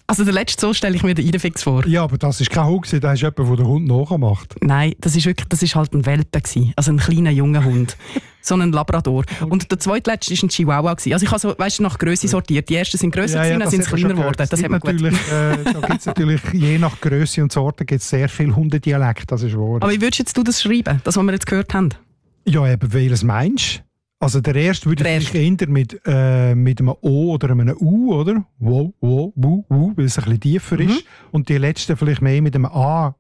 Also der letzte so stelle ich mir den Idefix vor. Ja, aber das war kein Hund, das ist jemand, der den Hund nachmacht. Nein, das ist halt ein Welpe gewesen, also ein kleiner, junger Hund. So ein Labrador. Und der zweitletzte war ein Chihuahua gewesen. Also ich habe so, weißt du, nach Grösse sortiert. Die ersten sind grösser gewesen, dann sind sie kleiner geworden. Das hat man natürlich, da gibt es natürlich, je nach Grösse und Sorte, gibt es sehr viele Hundedialekte, das ist wahr. Aber wie würdest jetzt du das schreiben, das, was wir jetzt gehört haben? Ja, eben, welches meinst du? Also der erste würde ich eher mit einem O oder einem U, oder? Wo, wo, weil es ein bisschen tiefer ist. Und die letzte vielleicht mehr mit einem A.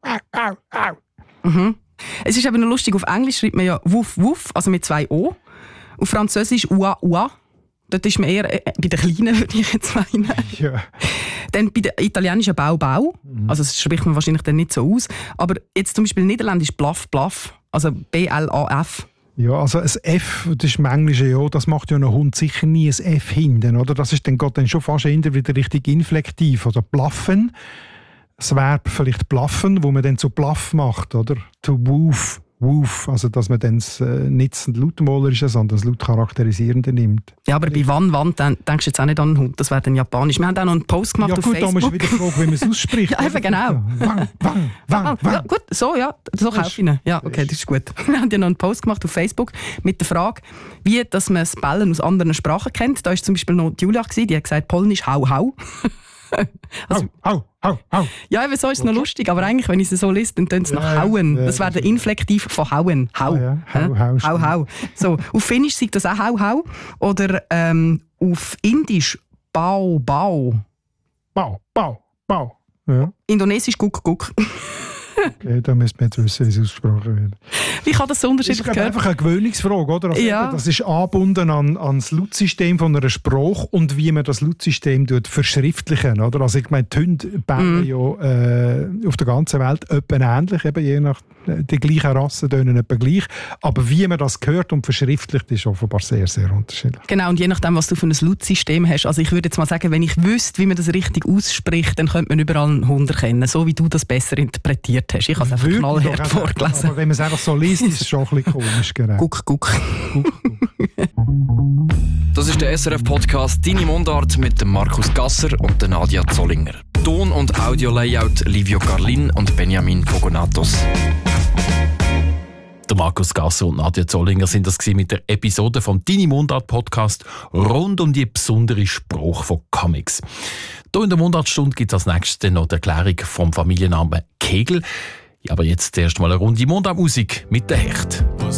Es ist eben noch lustig, auf Englisch schreibt man ja Wuff, Wuff, also mit 2 O. Auf Französisch Ua, Ua. Dort ist man eher bei den Kleinen, würde ich jetzt meinen. Ja. Dann bei der italienischen Bau, Bau. Also das spricht man wahrscheinlich dann nicht so aus. Aber jetzt zum Beispiel niederländisch Blaff, Blaff. Also B-L-A-F. Ja, also ein F, das ist im Englischen, ja, das macht ja ein Hund sicher nie ein F hinten, oder? Das ist dann, geht dann schon fast eher wieder richtig inflektiv. Oder blaffen, das Verb vielleicht blaffen, wo man dann zu Blaff macht, oder? To woof, woof, also dass man dann nicht das Lautmalerische, sondern das Lautcharakterisierende nimmt. Ja, aber bei wann, dann denkst du jetzt auch nicht an einen Hund, das wäre dann japanisch. Wir haben auch noch einen Post gemacht auf Facebook. Ja gut, da musst du wieder fragen, wie man es ausspricht. Ja, eben, genau. Wang. Ja, gut, so kaufe ich ihn. Ja, okay, das ist gut. Wir haben ja noch einen Post gemacht auf Facebook mit der Frage, wie dass man das Bellen aus anderen Sprachen kennt. Da war zum Beispiel noch Julia, die hat gesagt, Polnisch hau, hau. Also, hau. Ja, eben so ist es noch lustig, aber eigentlich, wenn ich es so lese, dann tönt es nach hauen. Das wäre der Inflektiv von hauen. Hau. Hau. So, auf Finnisch sagt das auch hau, hau. Oder auf Indisch bau, bau. Bau. Ja. Indonesisch guck, guck. Okay, da müssen wir jetzt wissen, wie es ausgesprochen wird. Wie kann das so unterschiedlich gehört? Das ist einfach eine Gewöhnungsfrage, oder? Also ja. Das ist angebunden an das Lautsystem von einer Sprache und wie man das Lautsystem verschriftlichen. Oder? Also ich meine, die Hunde bellen ja auf der ganzen Welt etwa ähnlich, eben je nach die gleichen Rassen tönen etwa gleich. Aber wie man das hört und verschriftlicht, ist offenbar sehr, sehr unterschiedlich. Genau, und je nachdem, was du für ein Lautsystem hast. Also ich würde jetzt mal sagen, wenn ich wüsste, wie man das richtig ausspricht, dann könnte man überall einen Hund erkennen, so wie du das besser interpretiert hast. Ich habe es einfach knallhart vorgelesen. Aber wenn man es einfach so liest, ist es schon ein bisschen komisch. Genau. Guck. Das ist der SRF-Podcast «Deine Mundart» mit dem Markus Gasser und der Nadia Zollinger. Ton- und Audio-Layout Livio Carlin und Benjamin Pogonatos. Der Markus Gasser und Nadia Zollinger sind das mit der Episode vom «Deine Mundart»-Podcast rund um die besondere Sprache von Comics. Hier in der Mundartstunde gibt es als nächstes noch die Erklärung vom Familiennamen Kegel. Ja, aber jetzt erst mal eine Runde Mundartmusik mit der Hecht.